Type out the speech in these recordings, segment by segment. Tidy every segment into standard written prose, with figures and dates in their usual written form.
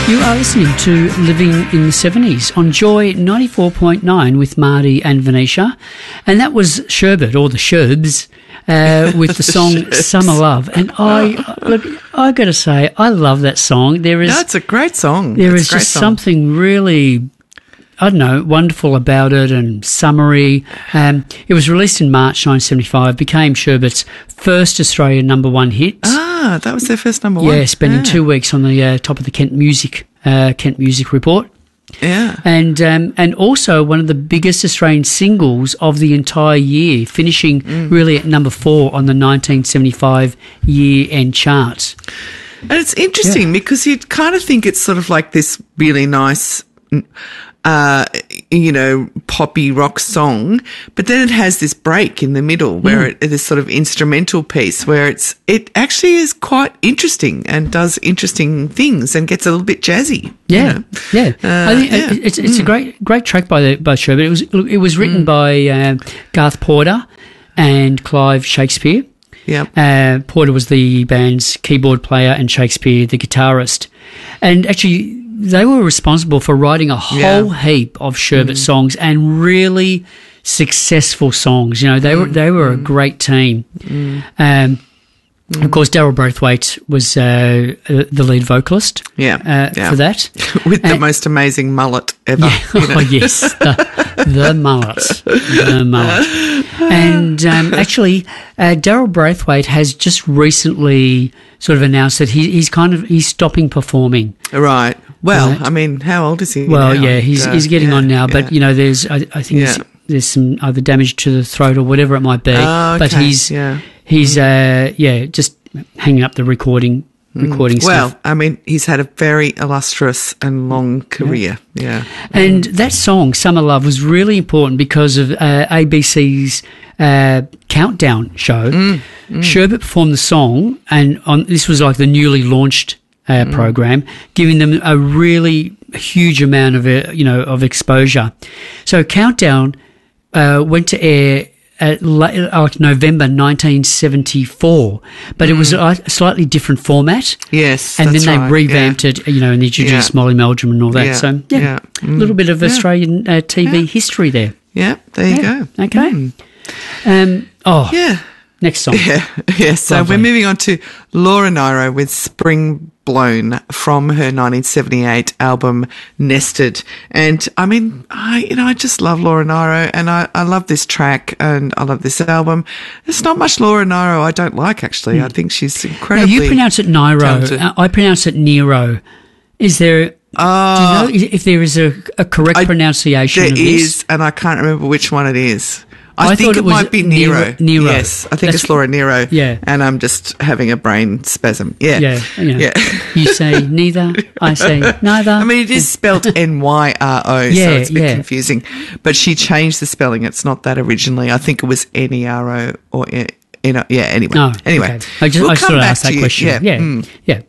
You are listening to Living in the 70s on Joy 94.9 with Marty and Venetia. And that was Sherbet, or the Sherbs, with the song Summer Love. And I got to say, I love that song. It's a great song. There is just something really, I don't know, wonderful about it and summery. It was released in March 1975, became Sherbet's first Australian #1 hit. Ah, that was their first #1. Yeah, spending 2 weeks on the top of the Kent Music Report. Yeah. And also one of the biggest Australian singles of the entire year, finishing really at #4 on the 1975 year-end charts. And it's interesting because you kind of think it's sort of like this really nice poppy rock song, but then it has this break in the middle where this sort of instrumental piece where it actually is quite interesting and does interesting things and gets a little bit jazzy. Yeah, I think it's a great track by Sherbet. It was written by Garth Porter and Clive Shakespeare. Yeah, Porter was the band's keyboard player and Shakespeare the guitarist, and actually they were responsible for writing a whole heap of Sherbet songs and really successful songs. You know, they were a great team. Of course, Daryl Braithwaite was the lead vocalist. For that, with the most amazing mullet ever. Yeah. Oh yes, the mullet. And actually, Daryl Braithwaite has just recently sort of announced that he's stopping performing. Right. Well, right. I mean, how old is he? Well, now? Yeah, he's getting on now, but you know, there's I think there's some either damage to the throat or whatever it might be. Oh, okay. But he's just hanging up the recording stuff. Well, I mean, he's had a very illustrious and long career. Yeah. And that song, Summer Love, was really important because of ABC's Countdown show. Sherbet performed the song, and this was like the newly launched program, giving them a really huge amount of exposure. So Countdown went to air at November 1974, but it was a slightly different format. Yes, and then they revamped it, and introduced Molly Meldrum and all that. Yeah. So a little bit of Australian TV history there. Yeah, there you go. Okay. Next song. Yeah. So we're moving on to Laura Nyro with Spring Blown from her 1978 album Nested. And I mean, I just love Laura Nyro, and I love this track and I love this album. There's not much Laura Nyro I don't like, actually. I think she's incredibly you pronounce it Nyro. talented. I pronounce it Nero. Is there... do you know if there is a correct pronunciation of this? There is, and I can't remember which one it is. I think it might be Nero. Nero. Yes, I think it's Laura Nyro. Yeah. And I'm just having a brain spasm. Yeah. You say neither, I say neither. I mean, it is spelled Nyro, so it's a bit confusing. But she changed the spelling. It's not that originally. I think it was Nero or anyway. Oh, anyway. Okay. I sort of asked that question.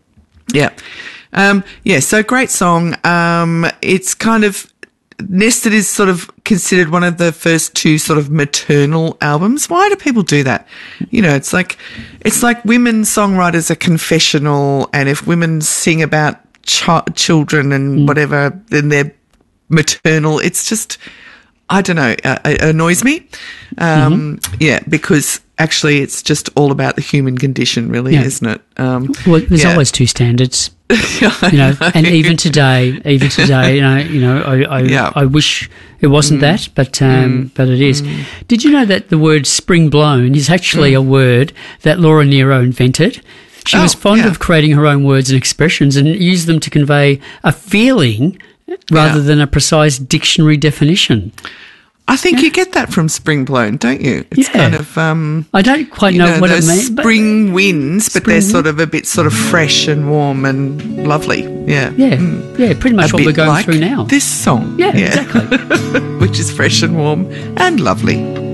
Yeah. So great song. It's kind of... Nested is sort of considered one of the first two sort of maternal albums. Why do people do that? It's like women songwriters are confessional, and if women sing about children and whatever, then they're maternal. It's just, I don't know, it annoys me. Because actually it's just all about the human condition, really, isn't it? There's always two standards. And even today, I wish it wasn't that, but it is. Did you know that the word spring blown is actually a word that Laura Nyro invented? She was fond of creating her own words and expressions and used them to convey a feeling rather than a precise dictionary definition. I think you get that from Spring Blown, don't you? It's kind of... I don't quite know what it means. Spring winds, but they're sort of a bit sort of fresh and warm and lovely. Yeah. Yeah, pretty much what we're going through now. This song. Yeah, exactly. Which is fresh and warm and lovely.